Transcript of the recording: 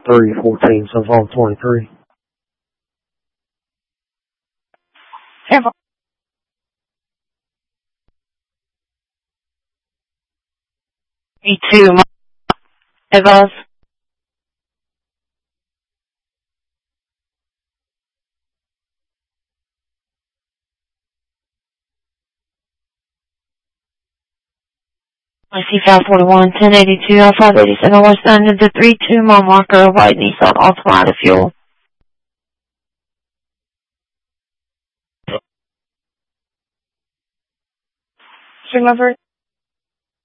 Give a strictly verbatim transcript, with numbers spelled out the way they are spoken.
three fourteen, so phone twenty-three. Careful. Me too. Evos. I see five forty-one, ten eighty-two, L five eighty-seven, west end of the three two mile marker, white Nissan Altima to fuel. String over.